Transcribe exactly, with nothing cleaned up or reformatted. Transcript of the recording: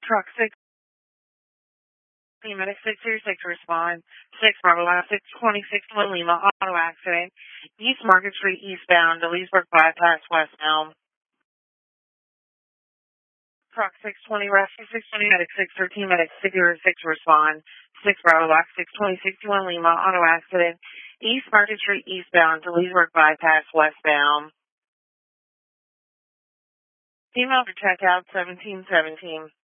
Truck six, medic six zero six respond. six Bravo six twenty-six Lima auto accident. East Market Street eastbound to Leesburg bypass westbound. Truck six twenty rescue six twenty medic six thirteen medic six zero six respond. six Bravo six twenty-six Lima auto accident. East Market Street eastbound to Leesburg bypass westbound. Female to check out seventeen seventeen.